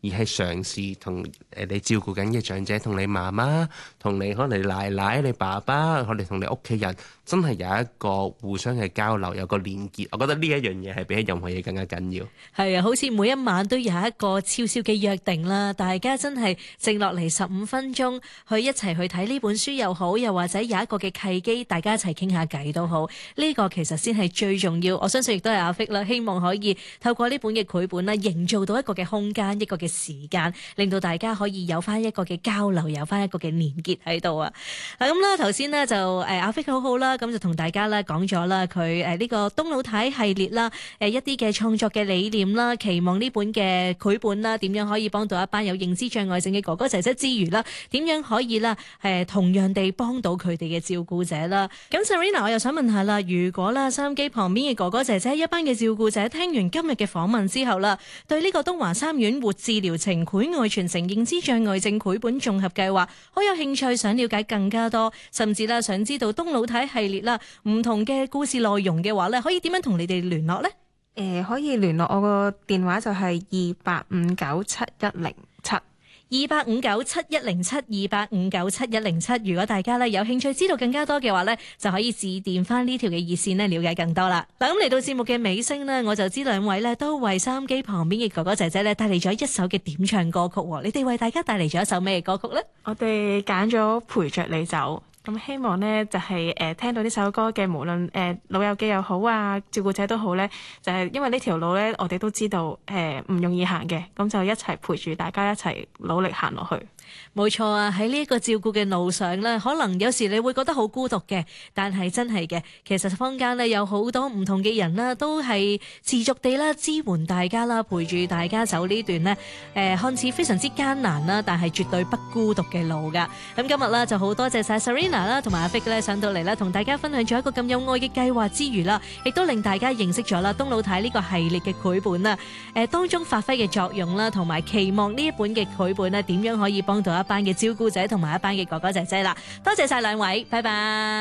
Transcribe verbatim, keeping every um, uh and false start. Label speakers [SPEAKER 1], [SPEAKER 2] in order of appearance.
[SPEAKER 1] 而係嘗試同誒你照顧緊嘅長者，同你媽媽、同你可能你奶奶、你爸爸，可能同你屋企人，真係有一個互相嘅交流，有個連結。我覺得呢一樣嘢係比起任何嘢更加緊要。
[SPEAKER 2] 係啊，好似每一晚都有一個悄悄嘅約定啦，大家真係靜落嚟十五分鐘，去一齊去睇呢本書又好，又或者有一個嘅契機，大家一齊傾下偈都好。呢個其實先係最重要。我相信亦都係阿 Vic 啦，希望可以透過呢本嘅繪本啦，營造到一個嘅空間，一個嘅時間，令到大家可以有翻一個嘅交流，有翻一個嘅連結喺度啊。嗱咁啦，頭先呢就誒阿 Vic 好好啦，咁就同大家咧講咗啦，佢誒呢個東老太系列啦，誒一啲嘅創作嘅理念啦，期望呢本嘅繪本啦，點樣可以幫到一班有認知障礙症嘅哥哥姐姐之餘啦，點樣可以啦誒同樣地幫到佢哋嘅照顧者啦。咁 Serena， 我又想問下啦，如果啦收音機旁邊嘅哥哥姐姐一班嘅照顧者聽完今日嘅訪問之後啦，對呢個東華三院活治療情繪愛傳承認知障礙症繪本綜合計劃好有興趣，想了解更加多，甚至啦想知道東老太系列啦唔同嘅故事內容嘅話咧，可以點樣同你哋聯絡呢？
[SPEAKER 3] 誒、呃、可以聯絡我個電話就係二八五九七一零七。
[SPEAKER 2] 二八五九七一零七，二八五九七一零七。如果大家咧有興趣知道更加多嘅話咧，就可以致電翻呢條嘅熱線咧，了解更多啦。嗱，咁嚟到節目嘅尾聲呢，我就知兩位咧都為收音機旁邊嘅哥哥姐姐咧帶嚟咗一首嘅點唱歌曲。你哋為大家帶嚟咗一首咩歌曲呢？
[SPEAKER 3] 我哋揀咗陪着你走。咁希望呢，就係、是、誒、呃、聽到呢首歌嘅無論誒、呃、老友記又好啊，照顧者都好呢，就係、是、因為呢條路呢，我哋都知道誒唔、呃、容易行嘅，咁就一齊陪住大家一齊努力行落去。
[SPEAKER 2] 冇錯啊！喺呢一個照顧嘅路上呢，可能有時你會覺得好孤獨嘅，但係真係嘅，其實坊間呢有好多唔同嘅人啦，都係持續地啦支援大家啦，陪住大家走呢段呢誒、呃、看似非常之艱難啦，但係絕對不孤獨嘅路噶。咁今日啦就好多謝晒 Serena 啦同埋阿 Vic 咧上到嚟啦，同大家分享咗一個咁有愛嘅計劃之餘啦，亦都令大家認識咗啦東老太呢個系列嘅繪本啦，誒、呃、當中發揮嘅作用啦，同埋期望呢一本嘅繪本呢點樣可以幫到一班嘅照顧者同埋一班嘅哥哥姐姐啦。多謝晒兩位，拜拜。